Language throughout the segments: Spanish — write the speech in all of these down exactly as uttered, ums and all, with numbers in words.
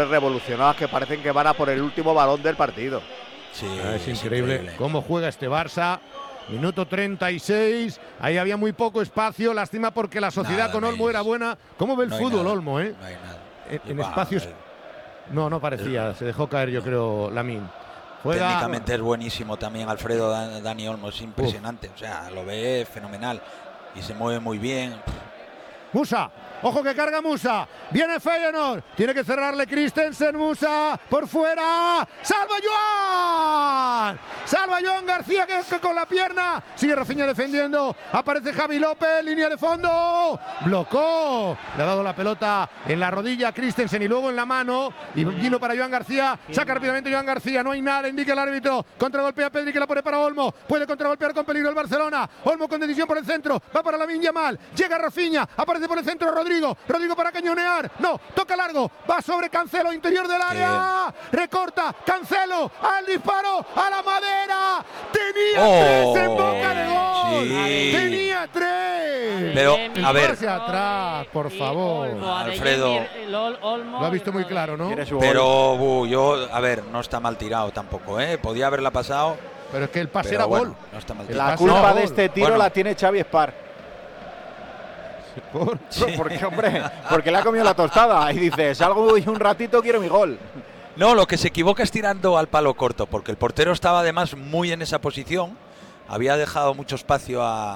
jugadores revolucionados que parecen que van a por el último balón del partido. Sí, ah, es, es increíble, increíble cómo juega este Barça. Minuto treinta y seis, ahí había muy poco espacio, lástima porque la sociedad nada, con no Olmo era buena. ¿Cómo ve el no hay fútbol, nada, Olmo? Eh? No hay nada. En, en Va, espacios. el, No, no parecía, se dejó caer, yo no. creo, Lamine. Juega. Técnicamente es buenísimo también Alfredo Dani Olmo, es impresionante. Uf. O sea, lo ve fenomenal y se mueve muy bien. Musa, ojo que carga Musa, viene Feyenoord, tiene que cerrarle Christensen, Musa, por fuera, salva Joan, salva Joan García que, que con la pierna, sigue Rafinha defendiendo, aparece Javi López, línea de fondo, blocó, le ha dado la pelota en la rodilla a Christensen y luego en la mano, y vino para Joan García, saca rápidamente Joan García, no hay nada, indica el árbitro, contragolpea a Pedri que la pone para Olmo, puede contragolpear con peligro el Barcelona, Olmo con decisión por el centro, va para Lamine Yamal, llega Rafinha, aparece por el centro Rodrigo, Rodrigo para cañonear, no, toca largo, va sobre Cancelo, interior del área, recorta, Cancelo, al disparo, a la madera, tenía oh, tres en boca de gol, sí. tenía tres, pero a ver, hacia atrás, por favor, Alfredo, lo ha visto muy claro, ¿no? Pero uh, yo, a ver, no está mal tirado tampoco, ¿eh? Podía haberla pasado, pero es que el pase pero era bueno, gol, no está mal La tirado. culpa no, de este tiro bueno. la tiene Xavi Espar. ¿Por? Sí. Porque, hombre, porque le ha comido la tostada y dice, salgo y un ratito quiero mi gol. No, lo que se equivoca es tirando al palo corto, porque el portero estaba además muy en esa posición, había dejado mucho espacio a,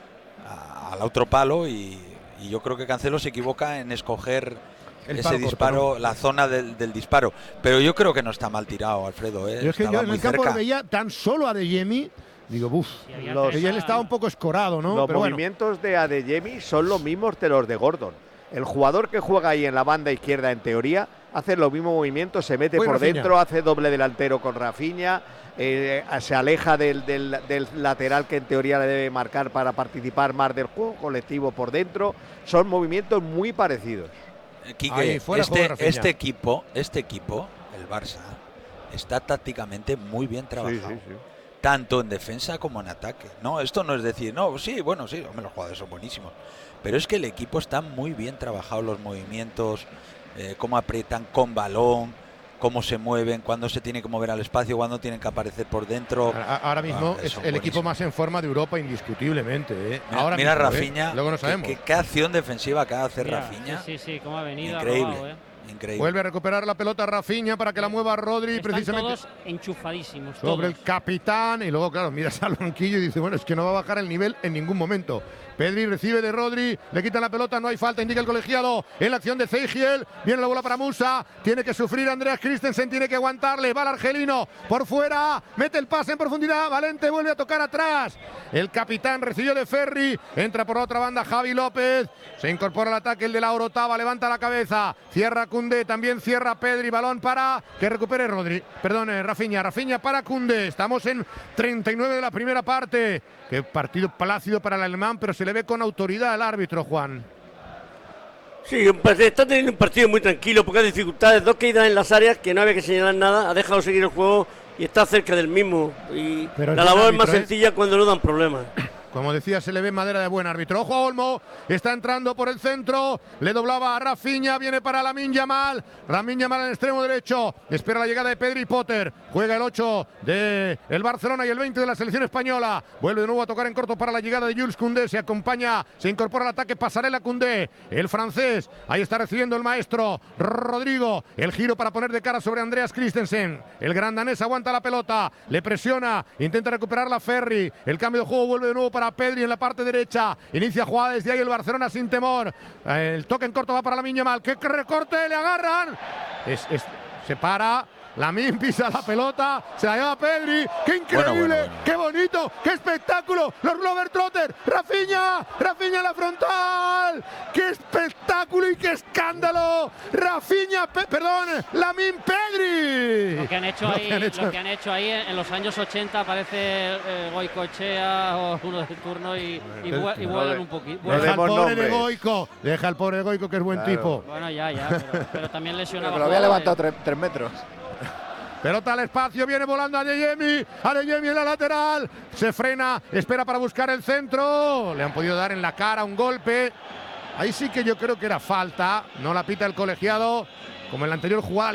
a, al otro palo y, y yo creo que Cancelo se equivoca en escoger el ese disparo, corto, ¿no? la zona del, del disparo. Pero yo creo que no está mal tirado, Alfredo. ¿eh? Yo es que Estaba yo en muy el campo cerca. lo veía tan solo a Adeyemi. Digo, uff, Los- él estaba un poco escorado, ¿no? Los Pero bueno, movimientos de Adeyemi son los mismos de los de Gordon. El jugador que juega ahí en la banda izquierda, en teoría, hace los mismos movimientos, se mete Buen por Rafinha. dentro, hace doble delantero con Rafinha, eh, se aleja del, del- del lateral que en teoría le debe marcar para participar más del juego colectivo por dentro. Son movimientos muy parecidos. Eh, Quique, Ahí, fuera juega este, Rafinha. este equipo, este equipo, el Barça, está tácticamente muy bien trabajado. Sí, sí, sí. Tanto en defensa como en ataque. No, esto no es decir, no, sí, bueno, sí, hombre, los jugadores son buenísimos. Pero es que el equipo está muy bien trabajado, los movimientos, eh, cómo aprietan con balón, cómo se mueven, cuándo se tiene que mover al espacio, cuándo tienen que aparecer por dentro. a- ahora mismo Ah, es son el equipo buenísimos. más en forma de Europa indiscutiblemente. ¿eh? Mira, Ahora mira mismo, Rafinha, ¿eh? Luego no qué- sabemos. qué, qué acción defensiva acaba de hacer Mira, Rafinha. Sí, sí, sí, cómo ha venido. Increíble, Ha robado, ¿eh? increíble. Vuelve a recuperar la pelota Rafinha para que la mueva Rodri, Están precisamente todos enchufadísimos. sobre todos. el capitán. Y luego, claro, miras al banquillo y dice, bueno, es que no va a bajar el nivel en ningún momento. Pedri recibe de Rodri, le quitan la pelota, no hay falta, indica el colegiado en la acción de Zeigiel, viene la bola para Musa, tiene que sufrir Andreas Christensen, tiene que aguantarle, va el argelino por fuera, mete el pase en profundidad, Valente vuelve a tocar atrás, el capitán recibió de Ferri, entra por la otra banda Javi López, se incorpora al ataque el de la Orotava, levanta la cabeza, cierra Koundé, también cierra Pedri, balón para que recupere Rodri, perdón, eh, Rafinha, Rafinha para Koundé, estamos en treinta y nueve de la primera parte, qué partido plácido para el alemán, pero se le ve con autoridad al árbitro, Juan. Sí, un par- está teniendo un partido muy tranquilo, pocas dificultades, dos caídas en las áreas que no había que señalar nada, ha dejado seguir el juego y está cerca del mismo. Y Pero es la buen labor es más árbitro, ¿eh? sencilla cuando no dan problemas. Como decía, se le ve madera de buen árbitro. Ojo a Olmo, está entrando por el centro, le doblaba a Rafinha, viene para Lamine Yamal, Lamine Yamal en el extremo derecho, espera la llegada de Pedri Potter, juega el ocho de el Barcelona y el veinte de la selección española, vuelve de nuevo a tocar en corto para la llegada de Jules Koundé, se acompaña, se incorpora al ataque Pasarela Koundé, el francés, ahí está recibiendo el maestro Rodrigo, el giro para poner de cara sobre Andreas Christensen, el gran danés aguanta la pelota, le presiona, intenta recuperar la Ferri, el cambio de juego vuelve de nuevo para Pedri en la parte derecha, inicia jugada desde ahí el Barcelona sin temor, el toque en corto va para Lamine Yamal, que recorte, le agarran, es, es, se para, Lamine pisa la pelota, se la lleva Pedri, qué increíble, Bueno, bueno, bueno. qué bonito, qué espectáculo, los Glover Trotter, Rafinha, Rafinha en la frontal, qué espectáculo y qué escándalo, Rafinha, Pe perdón, Lamine Pedri. Lo que han hecho Lo ahí, que han hecho. lo que han hecho ahí en los años ochenta parece eh, Goicoechea o uno de turno y, y, Bueno, vuel- y no vuelan le- un poquito. no Deja al demos pobre de nombres. Goico, deja al pobre de Goico que es buen Claro. tipo. Bueno, ya, ya, pero, pero también lesionado. Me lo había levantado tres, tres metros. Pelota al espacio, viene volando Adeyemi, Adeyemi en la lateral, se frena, espera para buscar el centro, le han podido dar en la cara un golpe, ahí sí que yo creo que era falta, no la pita el colegiado, como en la anterior jugada.